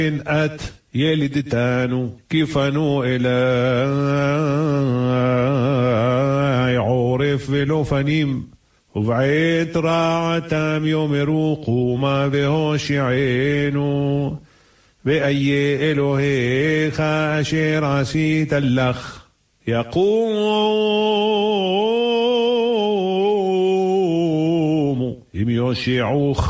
את ילדתנו כפנו אלי עורף ולא פנים ובעת רעתם יאמרו קומה והושיענו ואיה אלוהיך אשר עשית לך יקומו אם יושיעוך